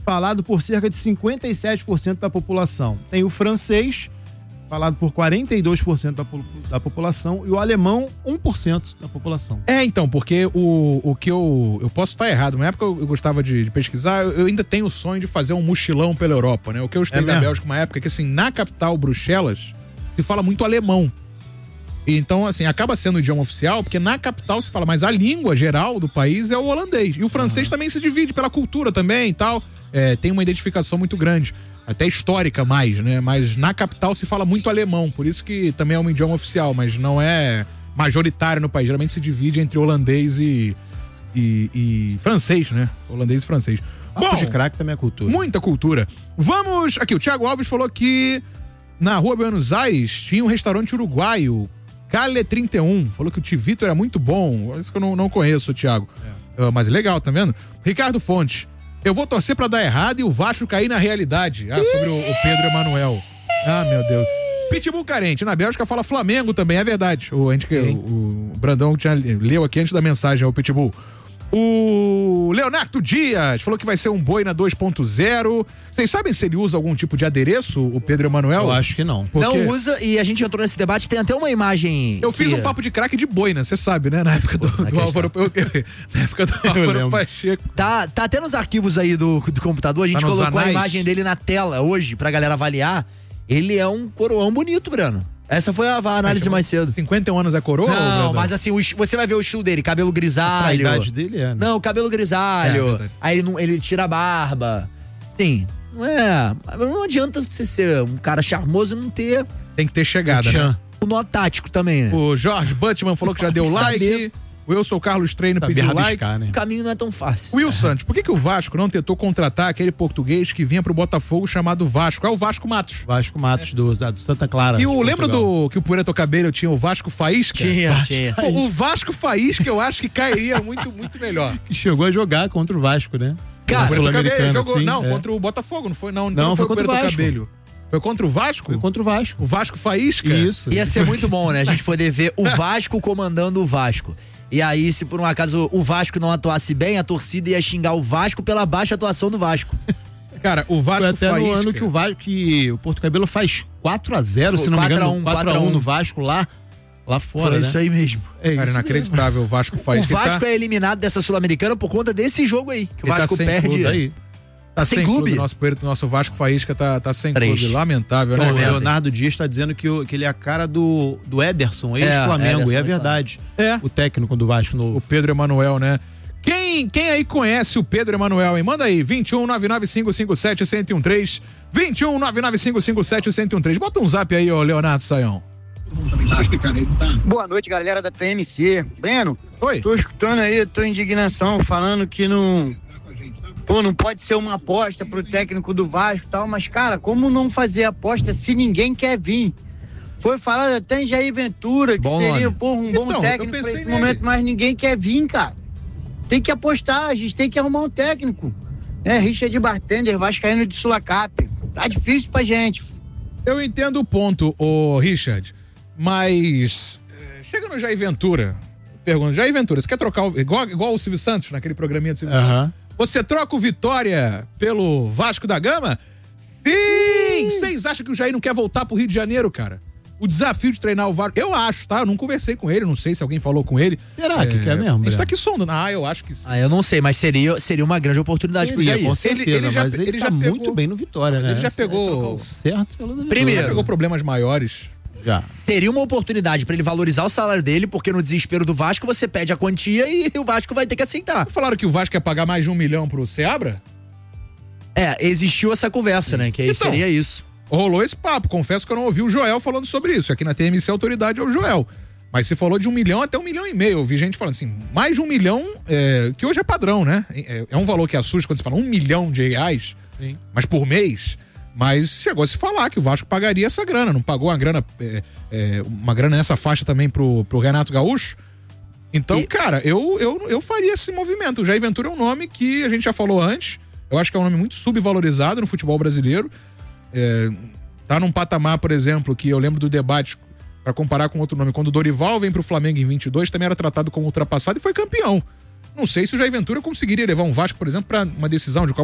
falado por cerca de 57% da população. Tem o francês, falado por 42% da população, e o alemão, 1% da população. Então, porque o que eu posso estar errado. Na época eu gostava de pesquisar, eu ainda tenho o sonho de fazer um mochilão pela Europa, né? O que eu estudei da Bélgica uma época, que assim, na capital, Bruxelas, se fala muito alemão. Então, assim, acaba sendo o idioma oficial, porque na capital se fala, mas a língua geral do país é o holandês. E o francês também se divide pela cultura também e tal. Tem uma identificação muito grande, até histórica mais, né? Mas na capital se fala muito alemão, por isso que também é um idioma oficial, mas não é majoritário no país. Geralmente se divide entre holandês e francês, né? Holandês e francês. Bom, de craque também é cultura. Muita cultura. Vamos... Aqui, o Thiago Alves falou que na rua Buenos Aires tinha um restaurante uruguaio, Cale 31, falou que o Tivito era muito bom. Isso que eu não conheço, Thiago. Mas legal, tá vendo? Ricardo Fontes, eu vou torcer pra dar errado e o Vasco cair na realidade. Sobre o Pedro Emanuel. Meu Deus. Pitbull carente, na Bélgica fala Flamengo também, é verdade. O Brandão leu aqui antes da mensagem, o Pitbull. O Leonardo Dias falou que vai ser um Boina 2.0. Vocês sabem se ele usa algum tipo de adereço, o Pedro Emanuel? Eu acho que não. Não usa, e a gente entrou nesse debate, tem até uma imagem... Eu fiz um papo de craque de Boina, você sabe, né? Na época do Álvaro... Na época do Álvaro Pacheco. Tá até nos arquivos aí do computador, a gente colocou a imagem dele na tela hoje, pra galera avaliar. Ele é um coroão bonito, Breno. Essa foi a análise mais cedo. 51 anos é coroa? Não, mas assim, você vai ver o estilo dele, cabelo grisalho. A idade dele né? Não, cabelo grisalho. Aí ele tira a barba. Sim, não adianta você ser um cara charmoso e não ter... Tem que ter chegada, né? O nó tático também, né? O Jorge Butman falou que já deu like. O Wilson Carlos Treino pediu like. Né? O caminho não é tão fácil. Will Santos, por que o Vasco não tentou contratar aquele português que vinha pro Botafogo chamado Vasco? É o Vasco Matos. Vasco Matos do Santa Clara. E lembra que o Pureto Cabello tinha o Vasco Faísca? Tinha. O Vasco Faísca eu acho que cairia muito, muito melhor. Que chegou a jogar contra o Vasco, né? Cara, o jogou, contra o Botafogo, não foi? Não foi contra o Pureto Cabello. Foi contra o Vasco? Foi contra o Vasco. O Vasco Faísca? Isso. Ia ser muito bom, né? A gente poder ver o Vasco comandando o Vasco. E aí, se por um acaso o Vasco não atuasse bem, a torcida ia xingar o Vasco pela baixa atuação do Vasco. Cara, o Vasco foi até Faísca. No ano que o Porto Cabelo faz 4-0, se não me engano, 4-1 no Vasco lá fora, foi né? isso aí mesmo. Cara, inacreditável, o Vasco Faísca. O Vasco é eliminado dessa Sul-Americana por conta desse jogo aí, que o Vasco perde. Aí. Tá sem clube? Nosso Vasco Faísca tá sem clube. Lamentável, né? O Leonardo Dias tá dizendo que ele é a cara do Ederson, ex-Flamengo, e é verdade. O técnico do Vasco novo. O Pedro Emanuel, né? Quem aí conhece o Pedro Emanuel, hein? Manda aí, 21-99557-1013, 21-99557-1013. Bota um zap aí, Leonardo Saião. Boa noite, galera da TMC. Breno, oi. Tô escutando aí a tua indignação, falando que não pode ser uma aposta pro técnico do Vasco e tal, mas, cara, como não fazer aposta se ninguém quer vir? Foi falado até em Jair Ventura, que seria um bom técnico pra esse momento, mas ninguém quer vir, cara. Tem que apostar, a gente tem que arrumar um técnico. Richard Bartender, vascaíno de Sulacap. Tá difícil pra gente. Eu entendo o ponto, Richard, mas chega no Jair Ventura, pergunta, Jair Ventura, você quer trocar igual o Silvio Santos, naquele programinha do Silvio Santos? Você troca o Vitória pelo Vasco da Gama? Sim! Vocês acham que o Jair não quer voltar pro Rio de Janeiro, cara? O desafio de treinar o Vasco, eu acho, tá? Eu não conversei com ele, não sei se alguém falou com ele. Será que quer mesmo? A gente tá aqui sondando. Eu acho que sim. Eu não sei, mas seria uma grande oportunidade pro Jair. Com certeza, mas ele tá muito bem no Vitória, né? Ele já pegou... certo pelo Vitória. Primeiro. Já pegou problemas maiores. Já. Seria uma oportunidade pra ele valorizar o salário dele, porque no desespero do Vasco você pede a quantia e o Vasco vai ter que aceitar. Falaram que o Vasco ia pagar mais de 1 milhão pro Seabra? Existiu essa conversa, né? Que aí seria isso. Rolou esse papo, confesso que eu não ouvi o Joel falando sobre isso. Aqui na TMC a autoridade é o Joel. Mas se falou de 1 milhão até 1,5 milhão. Eu vi gente falando assim, mais de 1 milhão, que hoje é padrão, né? É um valor que assusta quando você fala 1 milhão de reais, sim, mas por mês. Mas chegou a se falar que o Vasco pagaria essa grana, não pagou uma grana nessa faixa também pro Renato Gaúcho. Então, cara, eu faria esse movimento. O Jair Ventura é um nome que a gente já falou antes, eu acho que é um nome muito subvalorizado no futebol brasileiro. Tá num patamar, por exemplo, que eu lembro do debate para comparar com outro nome, quando o Dorival vem pro Flamengo em 22, também era tratado como ultrapassado e foi campeão. Não sei se o Jair Ventura conseguiria levar um Vasco, por exemplo, para uma decisão de Copa